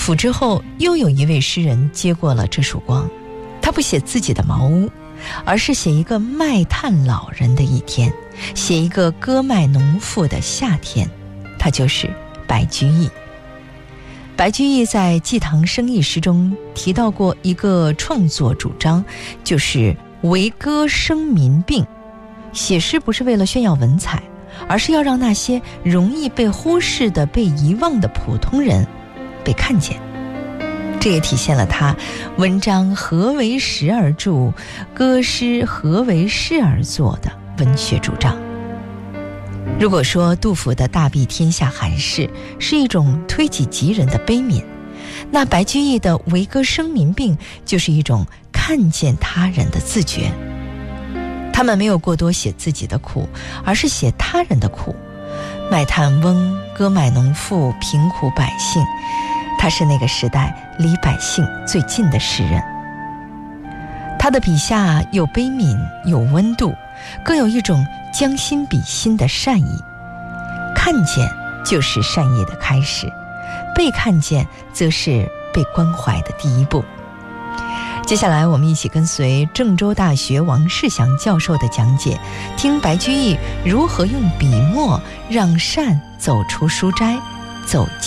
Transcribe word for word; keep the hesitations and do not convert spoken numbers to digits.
府之后，又有一位诗人接过了这束光，他不写自己的茅屋，而是写一个卖炭老人的一天，写一个割麦农妇的夏天，他就是白居易。白居易在《祭堂生意诗》中提到过一个创作主张，就是为歌生民病。写诗不是为了炫耀文采，而是要让那些容易被忽视的、被遗忘的普通人被看见。这也体现了他文章何为时而著，歌诗何为诗而作的文学主张。如果说杜甫的大庇天下寒士是一种推己及人的悲悯，那白居易的为歌生民病就是一种看见他人的自觉。他们没有过多写自己的苦，而是写他人的苦。卖炭翁、割麦农妇、贫苦百姓，他是那个时代离百姓最近的诗人。他的笔下有悲悯，有温度，更有一种将心比心的善意。看见就是善意的开始，被看见则是被关怀的第一步。接下来我们一起跟随郑州大学王世祥教授的讲解，听白居易如何用笔墨让善走出书斋，走进